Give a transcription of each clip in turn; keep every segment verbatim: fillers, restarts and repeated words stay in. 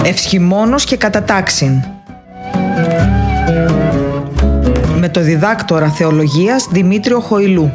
Ευσχημόνος και κατατάξιν. Με το διδάκτορα θεολογίας Δημήτριο Χοηλού.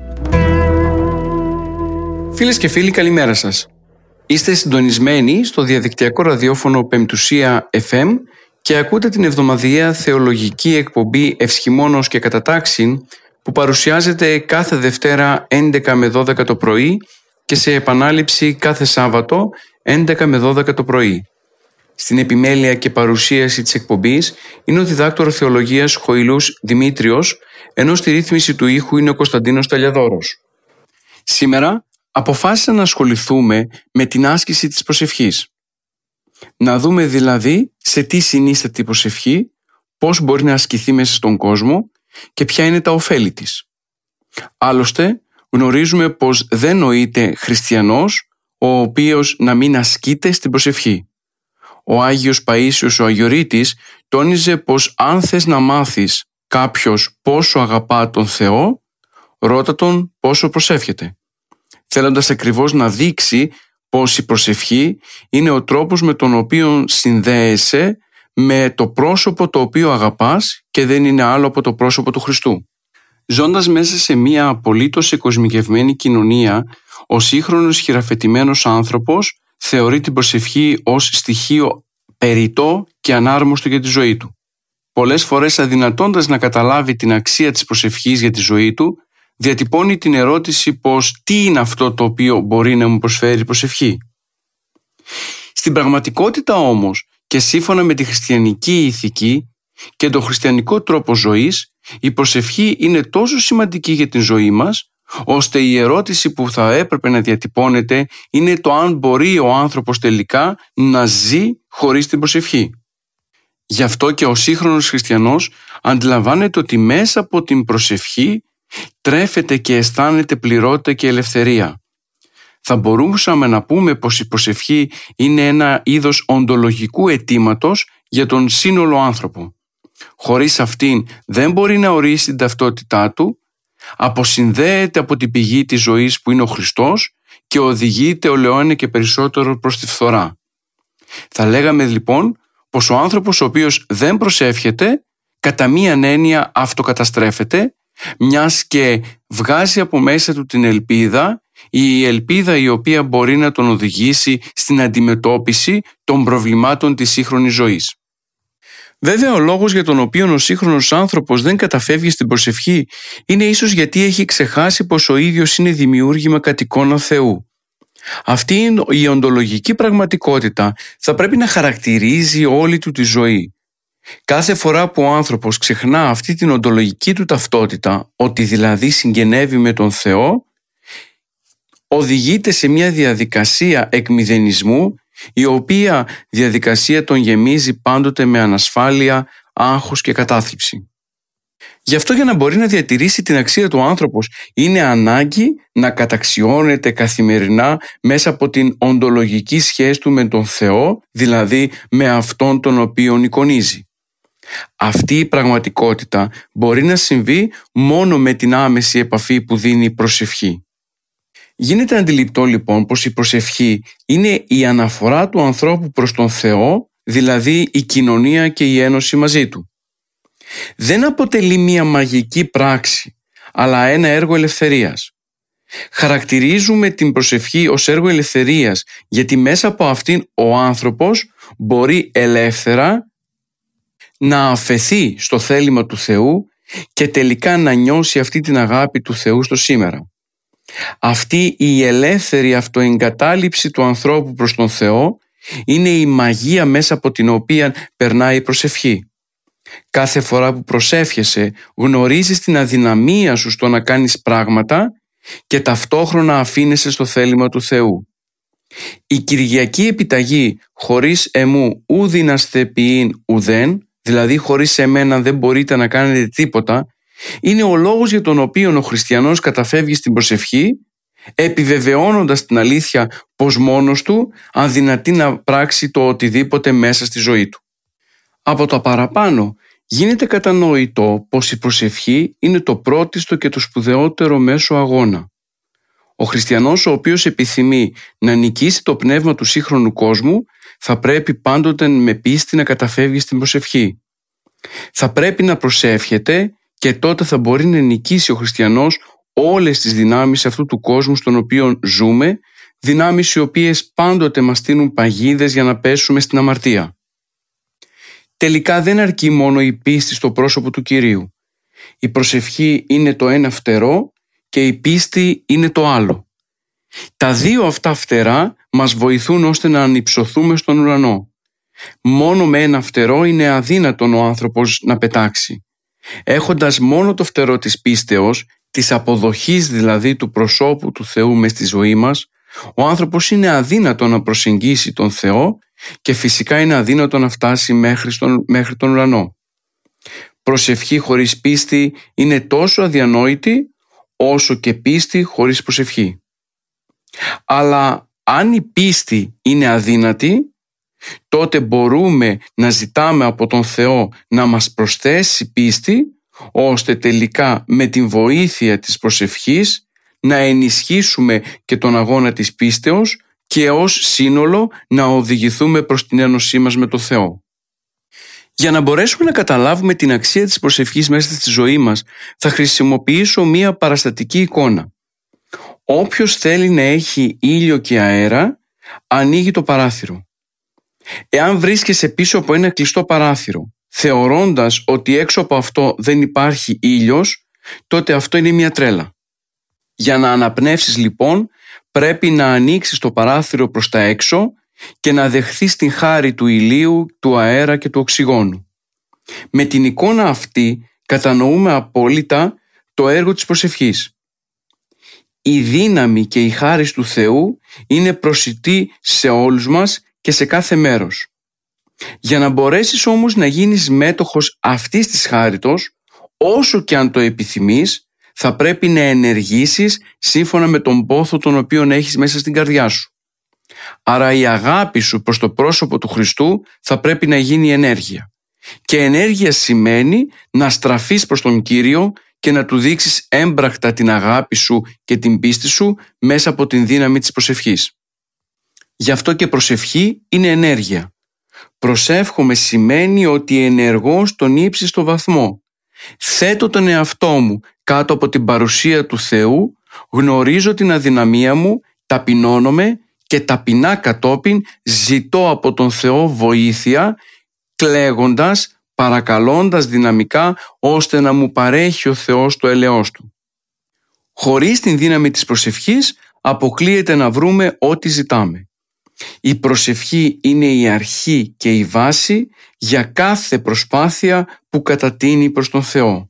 Φίλες και φίλοι, καλημέρα σας. Είστε συντονισμένοι στο διαδικτυακό ραδιόφωνο Πεμπτουσία εφ εμ και ακούτε την εβδομαδιαία θεολογική εκπομπή Ευσχημόνος και κατατάξιν που παρουσιάζεται κάθε Δευτέρα έντεκα με δώδεκα το πρωί και σε επανάληψη κάθε Σάββατο έντεκα με δώδεκα το πρωί. Στην επιμέλεια και παρουσίαση της εκπομπής είναι ο διδάκτορ θεολογίας Χοηλούς Δημήτριος, ενώ στη ρύθμιση του ήχου είναι ο Κωνσταντίνος Ταλιαδόρος. Σήμερα αποφάσισα να ασχοληθούμε με την άσκηση της προσευχής. Να δούμε δηλαδή σε τι συνίσταται η προσευχή, πώς μπορεί να ασκηθεί μέσα στον κόσμο και ποια είναι τα ωφέλη της. Άλλωστε, γνωρίζουμε πως δεν νοείται χριστιανός ο οποίος να μην ασκείται στην προσευχή. Ο Άγιος Παΐσιος ο Αγιορείτης τόνιζε πως αν θες να μάθεις κάποιος πόσο αγαπά τον Θεό, ρώτα τον πόσο προσεύχεται, θέλοντας ακριβώς να δείξει πως η προσευχή είναι ο τρόπος με τον οποίο συνδέεσαι με το πρόσωπο το οποίο αγαπάς και δεν είναι άλλο από το πρόσωπο του Χριστού. Ζώντας μέσα σε μια απολύτως εκοσμικευμένη κοινωνία, ο σύγχρονος χειραφετημένος άνθρωπος θεωρεί την προσευχή ως στοιχείο περιττό και ανάρμοστο για τη ζωή του. Πολλές φορές, αδυνατώντας να καταλάβει την αξία της προσευχής για τη ζωή του, διατυπώνει την ερώτηση πως τι είναι αυτό το οποίο μπορεί να μου προσφέρει η προσευχή. Στην πραγματικότητα όμως και σύμφωνα με τη χριστιανική ηθική και τον χριστιανικό τρόπο ζωής, η προσευχή είναι τόσο σημαντική για την ζωή μας, ώστε η ερώτηση που θα έπρεπε να διατυπώνεται είναι το αν μπορεί ο άνθρωπος τελικά να ζει χωρίς την προσευχή. Γι' αυτό και ο σύγχρονος χριστιανός αντιλαμβάνεται ότι μέσα από την προσευχή τρέφεται και αισθάνεται πληρότητα και ελευθερία. Θα μπορούσαμε να πούμε πως η προσευχή είναι ένα είδος οντολογικού αιτήματος για τον σύνολο άνθρωπο. Χωρίς αυτήν δεν μπορεί να ορίσει την ταυτότητά του, αποσυνδέεται από την πηγή της ζωής που είναι ο Χριστός και οδηγείται ολαιώνε και περισσότερο προς τη φθορά. Θα λέγαμε λοιπόν πως ο άνθρωπος ο οποίος δεν προσεύχεται κατά μίαν έννοια αυτοκαταστρέφεται, μιας και βγάζει από μέσα του την ελπίδα, η ελπίδα η οποία μπορεί να τον οδηγήσει στην αντιμετώπιση των προβλημάτων της σύγχρονης ζωής. Βέβαια, ο λόγος για τον οποίο ο σύγχρονος άνθρωπος δεν καταφεύγει στην προσευχή είναι ίσως γιατί έχει ξεχάσει πως ο ίδιος είναι δημιούργημα κατ' εικόνα Θεού. Αυτή η οντολογική πραγματικότητα θα πρέπει να χαρακτηρίζει όλη του τη ζωή. Κάθε φορά που ο άνθρωπος ξεχνά αυτή την οντολογική του ταυτότητα, ότι δηλαδή συγγενεύει με τον Θεό, οδηγείται σε μια διαδικασία εκμηδενισμού, η οποία διαδικασία τον γεμίζει πάντοτε με ανασφάλεια, άγχος και κατάθλιψη. Γι' αυτό, για να μπορεί να διατηρήσει την αξία του άνθρωπος, είναι ανάγκη να καταξιώνεται καθημερινά μέσα από την οντολογική σχέση του με τον Θεό, δηλαδή με αυτόν τον οποίον εικονίζει. Αυτή η πραγματικότητα μπορεί να συμβεί μόνο με την άμεση επαφή που δίνει η προσευχή. Γίνεται αντιληπτό λοιπόν πως η προσευχή είναι η αναφορά του ανθρώπου προς τον Θεό, δηλαδή η κοινωνία και η ένωση μαζί του. Δεν αποτελεί μια μαγική πράξη, αλλά ένα έργο ελευθερίας. Χαρακτηρίζουμε την προσευχή ως έργο ελευθερίας, γιατί μέσα από αυτήν ο άνθρωπος μπορεί ελεύθερα να αφεθεί στο θέλημα του Θεού και τελικά να νιώσει αυτή την αγάπη του Θεού στο σήμερα. Αυτή η ελεύθερη αυτοεγκατάλειψη του ανθρώπου προς τον Θεό είναι η μαγεία μέσα από την οποία περνάει η προσευχή. Κάθε φορά που προσεύχεσαι γνωρίζεις την αδυναμία σου στο να κάνεις πράγματα και ταυτόχρονα αφήνεσαι στο θέλημα του Θεού. Η Κυριακή επιταγή χωρίς εμού ου δύναστε ποιήν ουδέν, δηλαδή χωρίς εμένα δεν μπορείτε να κάνετε τίποτα, είναι ο λόγος για τον οποίο ο χριστιανός καταφεύγει στην προσευχή, επιβεβαιώνοντας την αλήθεια πως μόνος του αδυνατεί να πράξει το οτιδήποτε μέσα στη ζωή του. Από το παραπάνω γίνεται κατανοητό πως η προσευχή είναι το πρώτιστο και το σπουδαιότερο μέσο αγώνα. Ο χριστιανός ο οποίος επιθυμεί να νικήσει το πνεύμα του σύγχρονου κόσμου θα πρέπει πάντοτε με πίστη να καταφεύγει στην προσευχή. Θα πρέπει να προσεύχεται και τότε θα μπορεί να νικήσει ο χριστιανός όλες τις δυνάμεις αυτού του κόσμου στον οποίο ζούμε, δυνάμεις οι οποίες πάντοτε μας στείλουν παγίδες για να πέσουμε στην αμαρτία. Τελικά δεν αρκεί μόνο η πίστη στο πρόσωπο του Κυρίου. Η προσευχή είναι το ένα φτερό και η πίστη είναι το άλλο. Τα δύο αυτά φτερά μας βοηθούν ώστε να ανυψωθούμε στον ουρανό. Μόνο με ένα φτερό είναι αδύνατον ο άνθρωπος να πετάξει. Έχοντας μόνο το φτερό της πίστεως, της αποδοχής δηλαδή του προσώπου του Θεού μες στη ζωή μας, ο άνθρωπος είναι αδύνατο να προσεγγίσει τον Θεό και φυσικά είναι αδύνατο να φτάσει μέχρι, στον, μέχρι τον ουρανό. Προσευχή χωρίς πίστη είναι τόσο αδιανόητη όσο και πίστη χωρίς προσευχή. Αλλά αν η πίστη είναι αδύνατη, τότε μπορούμε να ζητάμε από τον Θεό να μας προσθέσει πίστη, ώστε τελικά με την βοήθεια της προσευχής να ενισχύσουμε και τον αγώνα της πίστεως και ως σύνολο να οδηγηθούμε προς την ένωσή μας με τον Θεό. Για να μπορέσουμε να καταλάβουμε την αξία της προσευχής μέσα στη ζωή μας, θα χρησιμοποιήσω μία παραστατική εικόνα. Όποιος θέλει να έχει ήλιο και αέρα, ανοίγει το παράθυρο. Εάν βρίσκεσαι πίσω από ένα κλειστό παράθυρο, θεωρώντας ότι έξω από αυτό δεν υπάρχει ήλιος, τότε αυτό είναι μια τρέλα. Για να αναπνεύσεις λοιπόν, πρέπει να ανοίξεις το παράθυρο προς τα έξω και να δεχθείς την χάρη του ηλίου, του αέρα και του οξυγόνου. Με την εικόνα αυτή κατανοούμε απόλυτα το έργο της προσευχής. Η δύναμη και η χάρις του Θεού είναι προσιτή σε όλους μας και σε κάθε μέρος. Για να μπορέσεις όμως να γίνεις μέτοχος αυτής της χάριτος, όσο και αν το επιθυμείς, θα πρέπει να ενεργήσεις σύμφωνα με τον πόθο τον οποίο έχεις μέσα στην καρδιά σου. Άρα η αγάπη σου προς το πρόσωπο του Χριστού θα πρέπει να γίνει ενέργεια. Και ενέργεια σημαίνει να στραφείς προς τον Κύριο και να του δείξεις έμπρακτα την αγάπη σου και την πίστη σου μέσα από την δύναμη της προσευχής. Γι' αυτό και προσευχή είναι ενέργεια. Προσεύχομαι σημαίνει ότι ενεργώ στον ύψιστο βαθμό. Θέτω τον εαυτό μου κάτω από την παρουσία του Θεού, γνωρίζω την αδυναμία μου, ταπεινώνομαι και ταπεινά κατόπιν ζητώ από τον Θεό βοήθεια, κλαίγοντας, παρακαλώντας δυναμικά ώστε να μου παρέχει ο Θεός το έλεος Του. Χωρίς την δύναμη της προσευχής αποκλείεται να βρούμε ό,τι ζητάμε. Η προσευχή είναι η αρχή και η βάση για κάθε προσπάθεια που κατατείνει προς τον Θεό.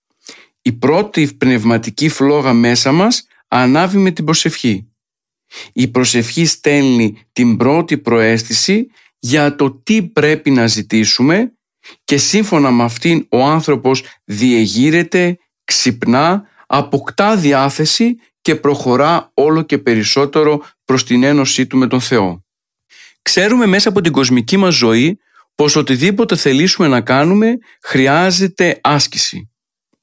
Η πρώτη πνευματική φλόγα μέσα μας ανάβει με την προσευχή. Η προσευχή στέλνει την πρώτη προαίσθηση για το τι πρέπει να ζητήσουμε και σύμφωνα με αυτήν ο άνθρωπος διεγείρεται, ξυπνά, αποκτά διάθεση και προχωρά όλο και περισσότερο προς την ένωσή του με τον Θεό. Ξέρουμε μέσα από την κοσμική μας ζωή πως οτιδήποτε θελήσουμε να κάνουμε χρειάζεται άσκηση.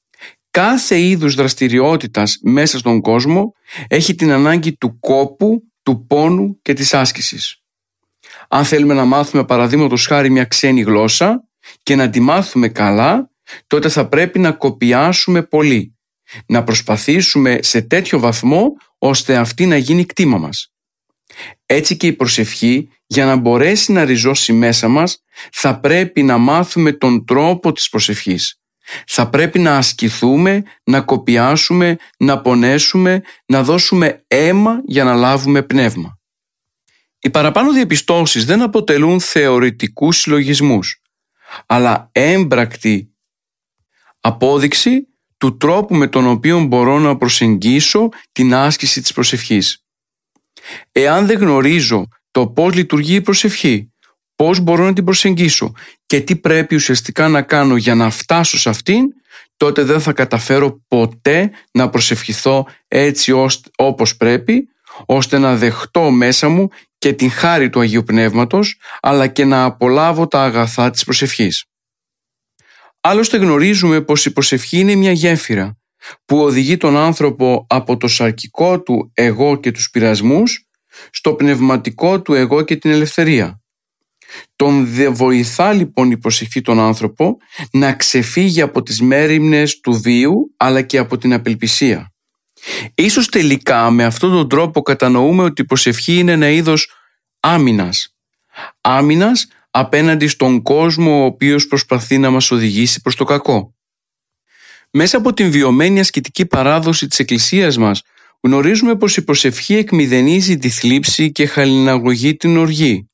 Κάθε είδους δραστηριότητας μέσα στον κόσμο έχει την ανάγκη του κόπου, του πόνου και της άσκησης. Αν θέλουμε να μάθουμε παραδείγματος χάρη μια ξένη γλώσσα και να τη μάθουμε καλά, τότε θα πρέπει να κοπιάσουμε πολύ. Να προσπαθήσουμε σε τέτοιο βαθμό ώστε αυτή να γίνει κτήμα μας. Έτσι και η προσευχή, για να μπορέσει να ριζώσει μέσα μας, θα πρέπει να μάθουμε τον τρόπο της προσευχής. Θα πρέπει να ασκηθούμε, να κοπιάσουμε, να πονέσουμε, να δώσουμε αίμα για να λάβουμε πνεύμα. Οι παραπάνω διαπιστώσεις δεν αποτελούν θεωρητικούς συλλογισμούς, αλλά έμπρακτη απόδειξη του τρόπου με τον οποίο μπορώ να προσεγγίσω την άσκηση της προσευχής. Εάν δεν γνωρίζω το πώς λειτουργεί η προσευχή, πώς μπορώ να την προσεγγίσω και τι πρέπει ουσιαστικά να κάνω για να φτάσω σε αυτήν, τότε δεν θα καταφέρω ποτέ να προσευχηθώ έτσι όπως πρέπει, ώστε να δεχτώ μέσα μου και την χάρη του Αγίου Πνεύματος, αλλά και να απολάβω τα αγαθά της προσευχής. Άλλωστε γνωρίζουμε πως η προσευχή είναι μια γέφυρα που οδηγεί τον άνθρωπο από το σαρκικό του εγώ και τους πειρασμούς στο πνευματικό του εγώ και την ελευθερία. Τον βοηθά λοιπόν η προσευχή τον άνθρωπο να ξεφύγει από τις μέριμνες του βίου αλλά και από την απελπισία. Ίσως τελικά με αυτόν τον τρόπο κατανοούμε ότι η προσευχή είναι ένα είδος άμυνας. Άμυνας απέναντι στον κόσμο ο οποίος προσπαθεί να μας οδηγήσει προς το κακό. Μέσα από την βιωμένη ασκητική παράδοση της Εκκλησίας μας γνωρίζουμε πως η προσευχή εκμηδενίζει τη θλίψη και χαλιναγωγεί την οργή.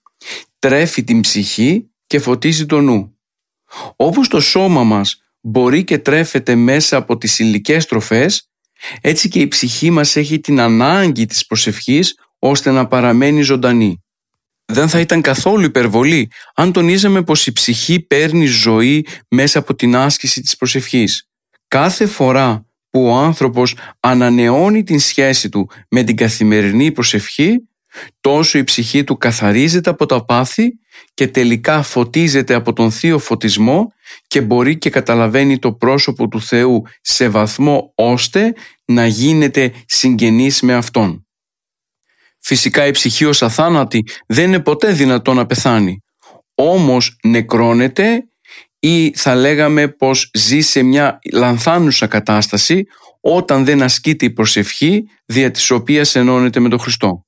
Τρέφει την ψυχή και φωτίζει το νου. Όπως το σώμα μας μπορεί και τρέφεται μέσα από τις υλικές τροφές, έτσι και η ψυχή μας έχει την ανάγκη της προσευχής ώστε να παραμένει ζωντανή. Δεν θα ήταν καθόλου υπερβολή αν τονίζαμε πως η ψυχή παίρνει ζωή μέσα από την άσκηση της προσευχής. Κάθε φορά που ο άνθρωπος ανανεώνει την σχέση του με την καθημερινή προσευχή, τόσο η ψυχή του καθαρίζεται από τα πάθη και τελικά φωτίζεται από τον θείο φωτισμό και μπορεί και καταλαβαίνει το πρόσωπο του Θεού σε βαθμό ώστε να γίνεται συγγενής με Αυτόν. Φυσικά η ψυχή ως αθάνατη δεν είναι ποτέ δυνατό να πεθάνει, όμως νεκρώνεται ή θα λέγαμε πως ζει σε μια λανθάνουσα κατάσταση όταν δεν ασκείται η προσευχή δια της οποίας ενώνεται με τον Χριστό.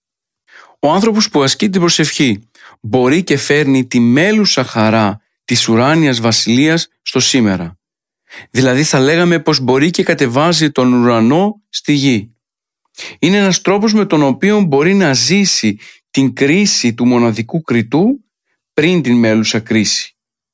Ο άνθρωπος που ασκεί την προσευχή μπορεί και φέρνει τη μέλουσα χαρά της ουράνιας βασιλείας στο σήμερα. Δηλαδή θα λέγαμε πως μπορεί και κατεβάζει τον ουρανό στη γη. Είναι ένας τρόπος με τον οποίο μπορεί να ζήσει την κρίση του μοναδικού κριτού πριν την μέλουσα κρίση.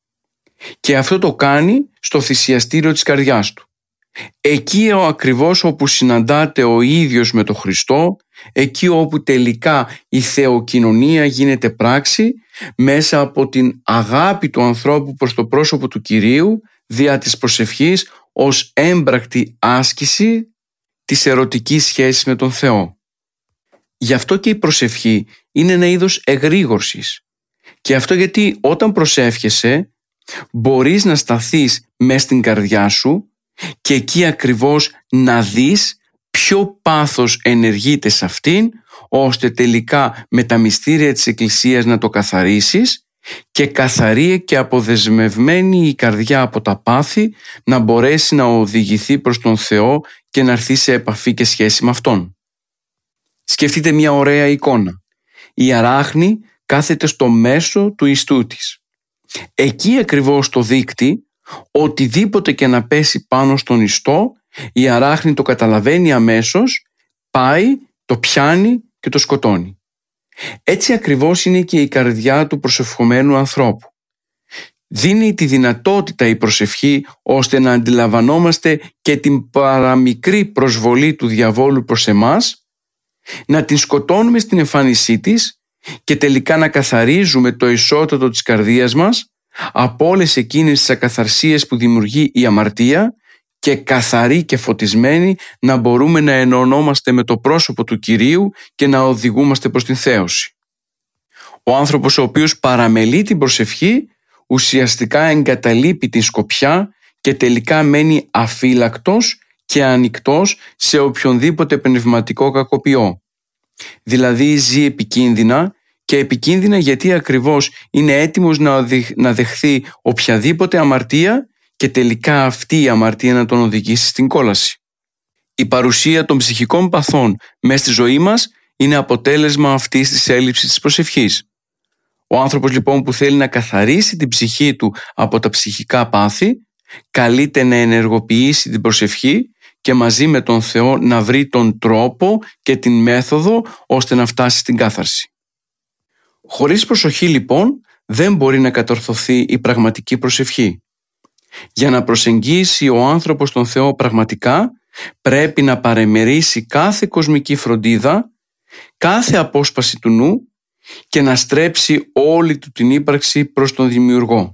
Και αυτό το κάνει στο θυσιαστήριο της καρδιάς του. Εκεί ακριβώς όπου συναντάται ο ίδιος με τον Χριστό, εκεί όπου τελικά η θεοκοινωνία γίνεται πράξη μέσα από την αγάπη του ανθρώπου προς το πρόσωπο του Κυρίου δια της προσευχής ως έμπρακτη άσκηση της ερωτικής σχέσης με τον Θεό. Γι' αυτό και η προσευχή είναι ένα είδος εγρήγορσης. Και αυτό γιατί όταν προσεύχεσαι μπορείς να σταθείς μες στην καρδιά σου και εκεί ακριβώς να δεις ποιο πάθος ενεργείται σε αυτήν, ώστε τελικά με τα μυστήρια της Εκκλησίας να το καθαρίσεις και καθαρή και αποδεσμευμένη η καρδιά από τα πάθη να μπορέσει να οδηγηθεί προς τον Θεό και να έρθει σε επαφή και σχέση με Αυτόν. Σκεφτείτε μια ωραία εικόνα. Η αράχνη κάθεται στο μέσο του ιστού της. Εκεί ακριβώς το δείκτη, οτιδήποτε και να πέσει πάνω στον ιστό, η αράχνη το καταλαβαίνει αμέσως, πάει, το πιάνει και το σκοτώνει. Έτσι ακριβώς είναι και η καρδιά του προσευχομένου ανθρώπου. Δίνει τη δυνατότητα η προσευχή ώστε να αντιλαμβανόμαστε και την παραμικρή προσβολή του διαβόλου προς εμάς, να την σκοτώνουμε στην εμφάνισή της και τελικά να καθαρίζουμε το ισότατο της καρδίας μας από όλες εκείνες τις ακαθαρσίες που δημιουργεί η αμαρτία και καθαροί και φωτισμένοι να μπορούμε να ενωνόμαστε με το πρόσωπο του Κυρίου και να οδηγούμαστε προς την θέωση. Ο άνθρωπος ο οποίος παραμελεί την προσευχή ουσιαστικά εγκαταλείπει την σκοπιά και τελικά μένει αφύλακτος και ανοιχτός σε οποιονδήποτε πνευματικό κακοποιό. Δηλαδή ζει επικίνδυνα και επικίνδυνα γιατί ακριβώς είναι έτοιμος να δεχθεί οποιαδήποτε αμαρτία και τελικά αυτή η αμαρτία να τον οδηγήσει στην κόλαση. Η παρουσία των ψυχικών παθών μέσα στη ζωή μας είναι αποτέλεσμα αυτής της έλλειψης της προσευχής. Ο άνθρωπος λοιπόν που θέλει να καθαρίσει την ψυχή του από τα ψυχικά πάθη καλείται να ενεργοποιήσει την προσευχή και μαζί με τον Θεό να βρει τον τρόπο και την μέθοδο ώστε να φτάσει στην κάθαρση. Χωρίς προσοχή λοιπόν δεν μπορεί να κατορθωθεί η πραγματική προσευχή. Για να προσεγγίσει ο άνθρωπος τον Θεό πραγματικά πρέπει να παρεμερίσει κάθε κοσμική φροντίδα, κάθε απόσπαση του νου και να στρέψει όλη του την ύπαρξη προς τον Δημιουργό.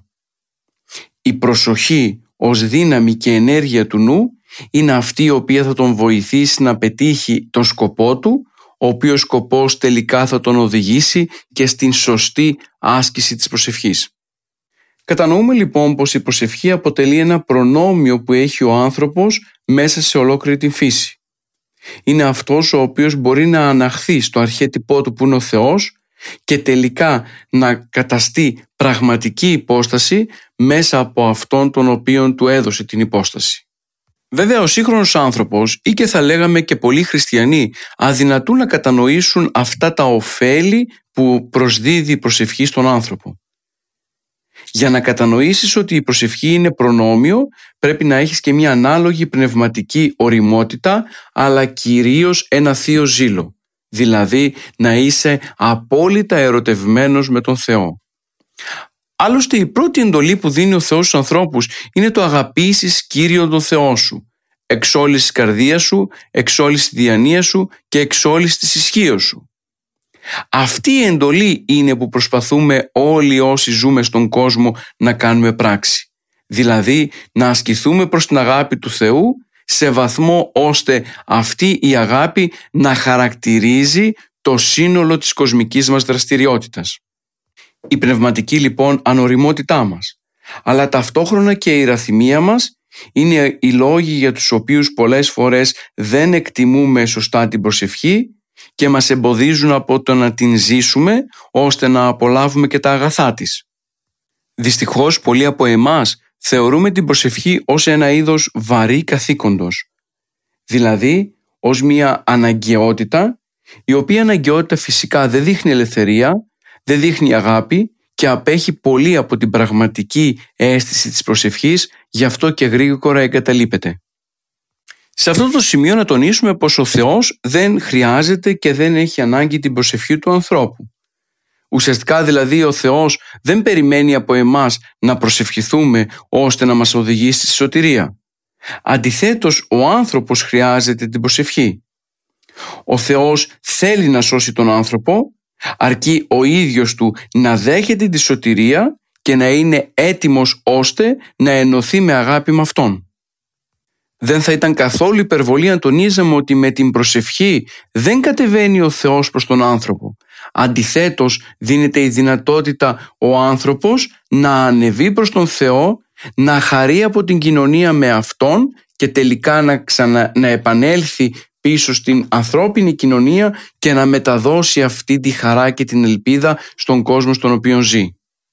Η προσοχή ως δύναμη και ενέργεια του νου είναι αυτή η οποία θα τον βοηθήσει να πετύχει τον σκοπό του, ο οποίος σκοπός τελικά θα τον οδηγήσει και στην σωστή άσκηση της προσευχής. Κατανοούμε λοιπόν πως η προσευχή αποτελεί ένα προνόμιο που έχει ο άνθρωπος μέσα σε ολόκληρη την φύση. Είναι αυτός ο οποίος μπορεί να αναχθεί στο αρχέτυπό του που είναι ο Θεός και τελικά να καταστεί πραγματική υπόσταση μέσα από αυτόν τον οποίον του έδωσε την υπόσταση. Βέβαια, ο σύγχρονος άνθρωπος ή και θα λέγαμε και πολλοί χριστιανοί αδυνατούν να κατανοήσουν αυτά τα ωφέλη που προσδίδει η προσευχή στον άνθρωπο. Για να κατανοήσεις ότι η προσευχή είναι προνόμιο, πρέπει να έχεις και μια ανάλογη πνευματική ωριμότητα, αλλά κυρίως ένα θείο ζήλο, δηλαδή να είσαι απόλυτα ερωτευμένος με τον Θεό. Άλλωστε, η πρώτη εντολή που δίνει ο Θεός στους ανθρώπους είναι το αγαπήσεις Κύριον τον Θεό σου, εξ όλης της καρδίας σου, εξ όλης της διανοίας σου και εξ όλης της ισχύως σου. Αυτή η εντολή είναι που προσπαθούμε όλοι όσοι ζούμε στον κόσμο να κάνουμε πράξη. Δηλαδή να ασκηθούμε προς την αγάπη του Θεού σε βαθμό ώστε αυτή η αγάπη να χαρακτηρίζει το σύνολο της κοσμικής μας δραστηριότητας. Η πνευματική λοιπόν ανοριμότητά μας, αλλά ταυτόχρονα και η ραθυμία μας είναι οι λόγοι για τους οποίους πολλές φορές δεν εκτιμούμε σωστά την προσευχή και μας εμποδίζουν από το να την ζήσουμε ώστε να απολαύουμε και τα αγαθά της. Δυστυχώς πολλοί από εμάς θεωρούμε την προσευχή ως ένα είδος βαρύ καθήκοντος, δηλαδή ως μια αναγκαιότητα, η οποία αναγκαιότητα φυσικά δεν δείχνει ελευθερία, δεν δείχνει αγάπη και απέχει πολύ από την πραγματική αίσθηση της προσευχής, γι' αυτό και γρήγορα εγκαταλείπεται. Σε αυτό το σημείο να τονίσουμε πως ο Θεός δεν χρειάζεται και δεν έχει ανάγκη την προσευχή του ανθρώπου. Ουσιαστικά δηλαδή ο Θεός δεν περιμένει από εμάς να προσευχηθούμε ώστε να μας οδηγήσει στη σωτηρία. Αντιθέτως, ο άνθρωπος χρειάζεται την προσευχή. Ο Θεός θέλει να σώσει τον άνθρωπο, αρκεί ο ίδιος του να δέχεται τη σωτηρία και να είναι έτοιμος ώστε να ενωθεί με αγάπη με Αυτόν. Δεν θα ήταν καθόλου υπερβολή αν τονίζαμε ότι με την προσευχή δεν κατεβαίνει ο Θεός προς τον άνθρωπο. Αντιθέτως, δίνεται η δυνατότητα ο άνθρωπος να ανεβεί προς τον Θεό, να χαρεί από την κοινωνία με Αυτόν και τελικά να, ξανα, να επανέλθει πίσω στην ανθρώπινη κοινωνία και να μεταδώσει αυτή τη χαρά και την ελπίδα στον κόσμο στον οποίο ζει.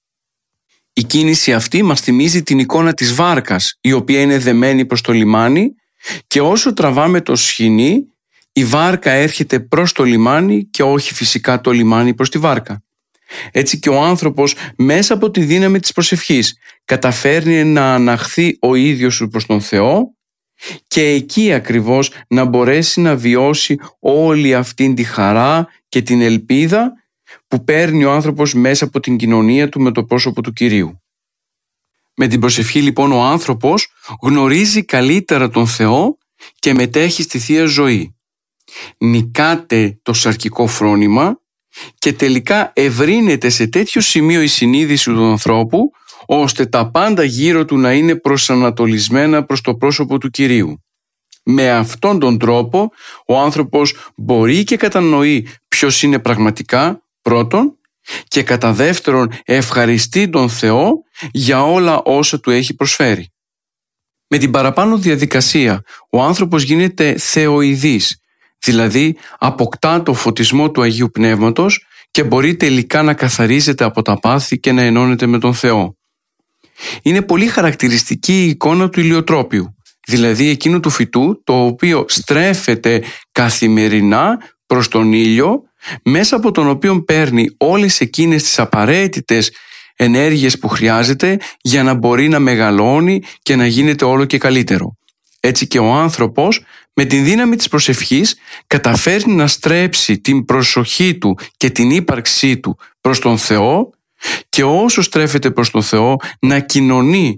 Η κίνηση αυτή μας θυμίζει την εικόνα της βάρκας, η οποία είναι δεμένη προς το λιμάνι και όσο τραβάμε το σχοινί, η βάρκα έρχεται προς το λιμάνι και όχι φυσικά το λιμάνι προς τη βάρκα. Έτσι και ο άνθρωπος μέσα από τη δύναμη της προσευχής καταφέρνει να αναχθεί ο ίδιος του προς τον Θεό και εκεί ακριβώς να μπορέσει να βιώσει όλη αυτήν τη χαρά και την ελπίδα που παίρνει ο άνθρωπος μέσα από την κοινωνία του με το πρόσωπο του Κυρίου. Με την προσευχή λοιπόν ο άνθρωπος γνωρίζει καλύτερα τον Θεό και μετέχει στη Θεία Ζωή. Νικάται το σαρκικό φρόνημα και τελικά ευρύνεται σε τέτοιο σημείο η συνείδηση του ανθρώπου ώστε τα πάντα γύρω του να είναι προσανατολισμένα προς το πρόσωπο του Κυρίου. Με αυτόν τον τρόπο ο άνθρωπος μπορεί και κατανοεί ποιος είναι πραγματικά πρώτον και κατά δεύτερον ευχαριστεί τον Θεό για όλα όσα του έχει προσφέρει. Με την παραπάνω διαδικασία ο άνθρωπος γίνεται θεοειδής, δηλαδή αποκτά το φωτισμό του Αγίου Πνεύματος και μπορεί τελικά να καθαρίζεται από τα πάθη και να ενώνεται με τον Θεό. Είναι πολύ χαρακτηριστική η εικόνα του ηλιοτρόπιου, δηλαδή εκείνου του φυτού το οποίο στρέφεται καθημερινά προς τον ήλιο, μέσα από τον οποίο παίρνει όλες εκείνες τις απαραίτητες ενέργειες που χρειάζεται για να μπορεί να μεγαλώνει και να γίνεται όλο και καλύτερο. Έτσι και ο άνθρωπος με την δύναμη της προσευχής καταφέρνει να στρέψει την προσοχή του και την ύπαρξή του προς τον Θεό και όσο στρέφεται προς τον Θεό να κοινωνεί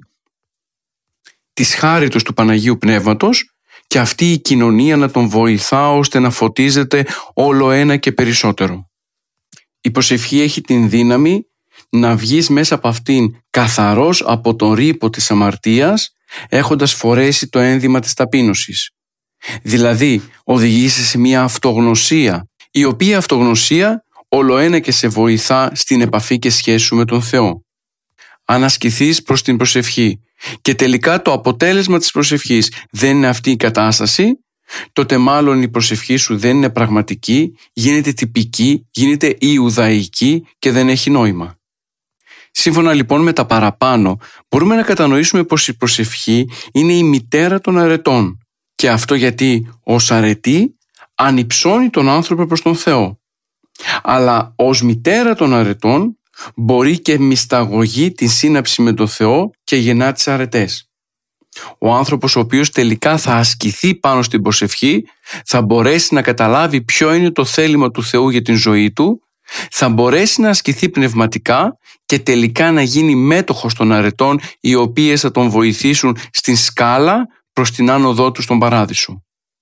τις χάριτος του Παναγίου Πνεύματος και αυτή η κοινωνία να τον βοηθά ώστε να φωτίζεται όλο ένα και περισσότερο. Η προσευχή έχει την δύναμη να βγεις μέσα από αυτήν καθαρός από τον ρύπο της αμαρτίας, έχοντας φορέσει το ένδυμα της ταπείνωσης. Δηλαδή οδηγείσαι σε μια αυτογνωσία, η οποία αυτογνωσία όλο ένα και σε βοηθά στην επαφή και σχέση σου με τον Θεό. Αν ασκηθείς προς την προσευχή και τελικά το αποτέλεσμα της προσευχής δεν είναι αυτή η κατάσταση, τότε μάλλον η προσευχή σου δεν είναι πραγματική, γίνεται τυπική, γίνεται ιουδαϊκή και δεν έχει νόημα. Σύμφωνα λοιπόν με τα παραπάνω, μπορούμε να κατανοήσουμε πως η προσευχή είναι η μητέρα των αρετών, και αυτό γιατί ως αρετή ανυψώνει τον άνθρωπο προς τον Θεό. Αλλά ως μητέρα των αρετών μπορεί και μυσταγωγεί την σύναψη με τον Θεό και γεννά τις αρετές. Ο άνθρωπος ο οποίος τελικά θα ασκηθεί πάνω στην προσευχή θα μπορέσει να καταλάβει ποιο είναι το θέλημα του Θεού για την ζωή του, θα μπορέσει να ασκηθεί πνευματικά και τελικά να γίνει μέτοχος των αρετών, οι οποίες θα τον βοηθήσουν στην σκάλα προς την άνοδό του στον παράδεισο.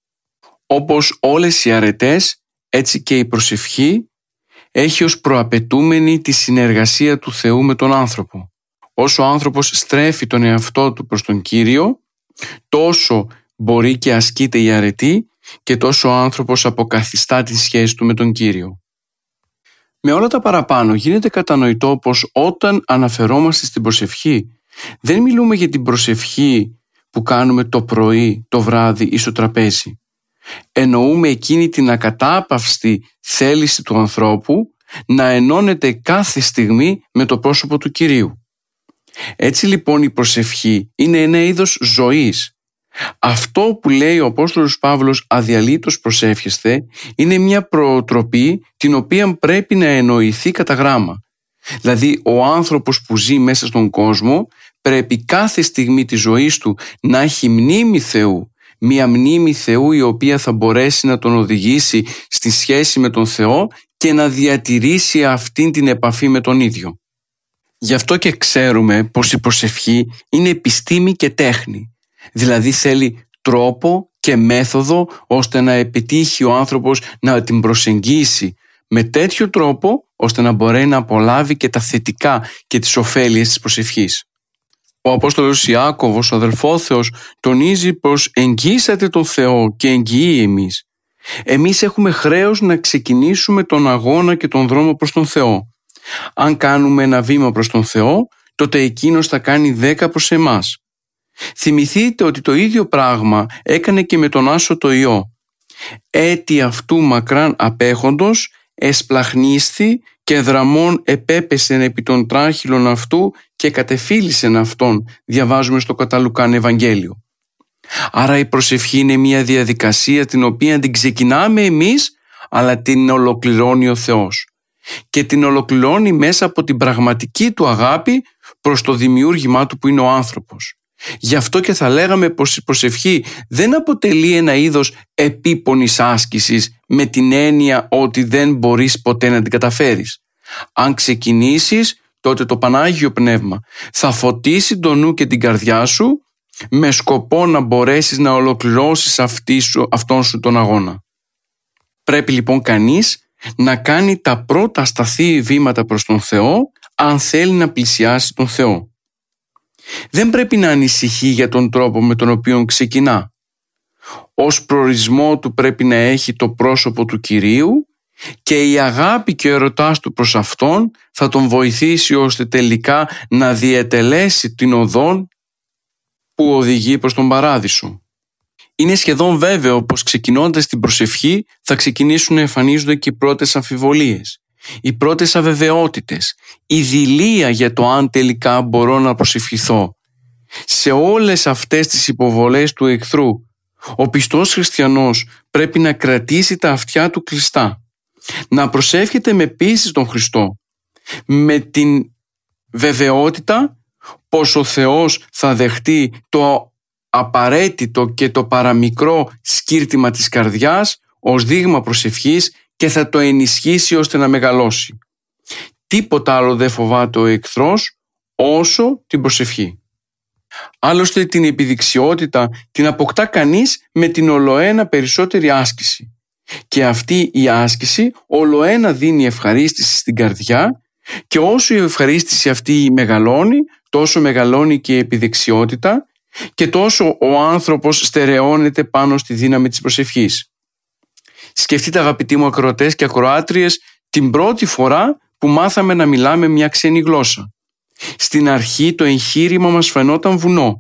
Όπως όλες οι αρετές, έτσι και η προσευχή έχει ως προαπαιτούμενη τη συνεργασία του Θεού με τον άνθρωπο. Όσο ο άνθρωπος στρέφει τον εαυτό του προς τον Κύριο, τόσο μπορεί και ασκείται η αρετή και τόσο ο άνθρωπος αποκαθιστά τη σχέση του με τον Κύριο. Με όλα τα παραπάνω γίνεται κατανοητό πως όταν αναφερόμαστε στην προσευχή, δεν μιλούμε για την προσευχή που κάνουμε το πρωί, το βράδυ ή στο τραπέζι. Εννοούμε εκείνη την ακατάπαυστη θέληση του ανθρώπου να ενώνεται κάθε στιγμή με το πρόσωπο του Κυρίου. Έτσι λοιπόν η προσευχή είναι ένα είδος ζωής. Αυτό που λέει ο Απόστολος Παύλος αδιαλείτως προσεύχεστε είναι μια προτροπή την οποία πρέπει να εννοηθεί κατά γράμμα. Δηλαδή ο άνθρωπος που ζει μέσα στον κόσμο πρέπει κάθε στιγμή της ζωής του να έχει μνήμη Θεού. Μια μνήμη Θεού η οποία θα μπορέσει να τον οδηγήσει στη σχέση με τον Θεό και να διατηρήσει αυτήν την επαφή με τον ίδιο. Γι' αυτό και ξέρουμε πως η προσευχή είναι επιστήμη και τέχνη. Δηλαδή θέλει τρόπο και μέθοδο ώστε να επιτύχει ο άνθρωπος να την προσεγγίσει με τέτοιο τρόπο ώστε να μπορεί να απολάβει και τα θετικά και τις ωφέλειες της προσευχής. Ο Απόστολος Ιάκωβος, ο αδελφόθεος, τονίζει πως εγγύσατε τον Θεό και εγγυεί εμείς. Εμείς έχουμε χρέος να ξεκινήσουμε τον αγώνα και τον δρόμο προς τον Θεό. Αν κάνουμε ένα βήμα προς τον Θεό, τότε εκείνος θα κάνει δέκα προς εμάς. Θυμηθείτε ότι το ίδιο πράγμα έκανε και με τον Άσο το Υιό. Έτη αυτού μακράν απέχοντος εσπλαχνίσθη και δραμών επέπεσεν επί των τράχυλων αυτού και κατεφύλισεν αυτόν, διαβάζουμε στο κατά Λουκάν Ευαγγέλιο. Άρα η προσευχή είναι μια διαδικασία την οποία την ξεκινάμε εμείς, αλλά την ολοκληρώνει ο Θεός. Και την ολοκληρώνει μέσα από την πραγματική του αγάπη προς το δημιούργημά του που είναι ο άνθρωπος. Γι' αυτό και θα λέγαμε πως η προσευχή δεν αποτελεί ένα είδος επίπονης άσκησης με την έννοια ότι δεν μπορείς ποτέ να την καταφέρεις. Αν ξεκινήσεις, τότε το Πανάγιο Πνεύμα θα φωτίσει το νου και την καρδιά σου με σκοπό να μπορέσεις να ολοκληρώσεις αυτή σου, αυτόν σου τον αγώνα. Πρέπει λοιπόν κανείς να κάνει τα πρώτα σταθή βήματα προς τον Θεό αν θέλει να πλησιάσει τον Θεό. Δεν πρέπει να ανησυχεί για τον τρόπο με τον οποίο ξεκινά. Ως προορισμό του πρέπει να έχει το πρόσωπο του Κυρίου και η αγάπη και ο ερωτάς του προς Αυτόν θα τον βοηθήσει ώστε τελικά να διετελέσει την οδόν που οδηγεί προς τον παράδεισο. Είναι σχεδόν βέβαιο πως ξεκινώντας την προσευχή θα ξεκινήσουν να εμφανίζονται και οι πρώτες αμφιβολίες, οι πρώτες αβεβαιότητες, η δειλία για το αν τελικά μπορώ να προσευχηθώ. Σε όλες αυτές τις υποβολές του εχθρού, ο πιστός χριστιανός πρέπει να κρατήσει τα αυτιά του κλειστά, να προσεύχεται με πίστη στον Χριστό, με την βεβαιότητα πως ο Θεός θα δεχτεί το απαραίτητο και το παραμικρό σκύρτημα της καρδιάς ως δείγμα προσευχής και θα το ενισχύσει ώστε να μεγαλώσει. Τίποτα άλλο δεν φοβάται ο εχθρός όσο την προσευχή. Άλλωστε την επιδειξιότητα την αποκτά κανείς με την ολοένα περισσότερη άσκηση. Και αυτή η άσκηση ολοένα δίνει ευχαρίστηση στην καρδιά και όσο η ευχαρίστηση αυτή μεγαλώνει, τόσο μεγαλώνει και η επιδειξιότητα και τόσο ο άνθρωπος στερεώνεται πάνω στη δύναμη της προσευχής. Σκεφτείτε αγαπητοί μου ακροατές και ακροάτριες την πρώτη φορά που μάθαμε να μιλάμε μια ξένη γλώσσα. Στην αρχή το εγχείρημα μας φαινόταν βουνό,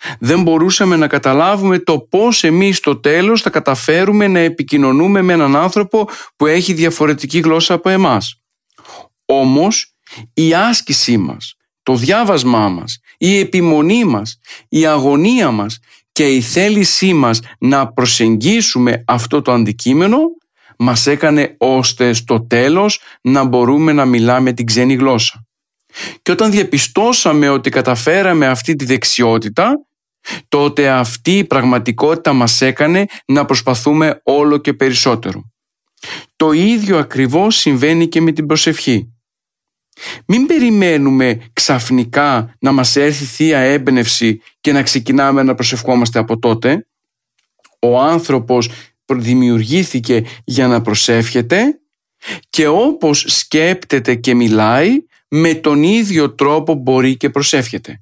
Δεν μπορούσαμε να καταλάβουμε το πώς εμείς στο τέλος θα καταφέρουμε να επικοινωνούμε με έναν άνθρωπο που έχει διαφορετική γλώσσα από εμάς. Όμως η άσκησή μας, το διάβασμά μας, η επιμονή μας, η αγωνία μας και η θέλησή μας να προσεγγίσουμε αυτό το αντικείμενο μας έκανε ώστε στο τέλος να μπορούμε να μιλάμε την ξένη γλώσσα. Και όταν διαπιστώσαμε ότι καταφέραμε αυτή τη δεξιότητα, τότε αυτή η πραγματικότητα μας έκανε να προσπαθούμε όλο και περισσότερο. Το ίδιο ακριβώς συμβαίνει και με την προσευχή. Μην περιμένουμε ξαφνικά να μας έρθει θεία έμπνευση και να ξεκινάμε να προσευχόμαστε από τότε. Ο άνθρωπος δημιουργήθηκε για να προσεύχεται και όπως σκέπτεται και μιλάει, με τον ίδιο τρόπο μπορεί και προσεύχεται.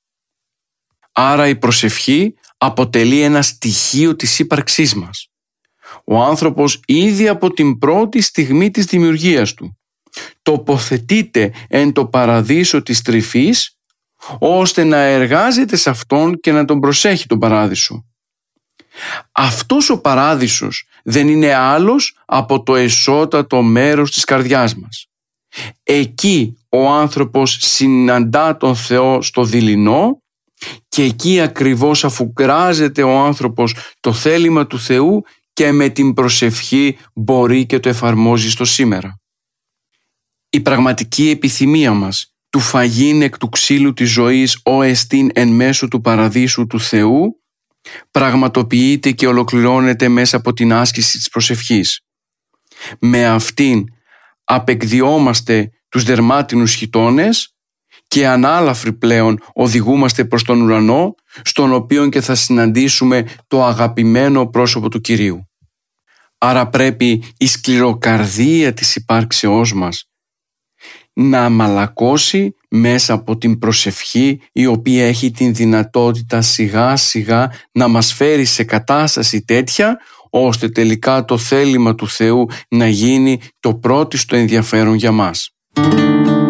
Άρα η προσευχή αποτελεί ένα στοιχείο της ύπαρξής μας. Ο άνθρωπος ήδη από την πρώτη στιγμή της δημιουργίας του τοποθετείται εν το παραδείσο της τρυφής, ώστε να εργάζεται σε αυτόν και να τον προσέχει τον παράδεισο. Αυτός ο παράδεισος δεν είναι άλλος από το εσώτατο μέρος της καρδιάς μας. Εκεί ο άνθρωπος συναντά τον Θεό στο δειλινό και εκεί ακριβώς αφουγκράζεται ο άνθρωπος το θέλημα του Θεού και με την προσευχή μπορεί και το εφαρμόζει στο σήμερα. Η πραγματική επιθυμία μας του φαγειν εκ του ξύλου της ζωής ο εστίν εν μέσω του παραδείσου του Θεού πραγματοποιείται και ολοκληρώνεται μέσα από την άσκηση της προσευχής. Με αυτήν απεκδιόμαστε τους δερμάτινους χιτώνες και ανάλαφροι πλέον οδηγούμαστε προς τον ουρανό, στον οποίο και θα συναντήσουμε το αγαπημένο πρόσωπο του Κυρίου. Άρα πρέπει η σκληροκαρδία της υπάρξεώς μας να μαλακώσει μέσα από την προσευχή, η οποία έχει την δυνατότητα σιγά σιγά να μας φέρει σε κατάσταση τέτοια ώστε τελικά το θέλημα του Θεού να γίνει το πρώτο στο ενδιαφέρον για μας.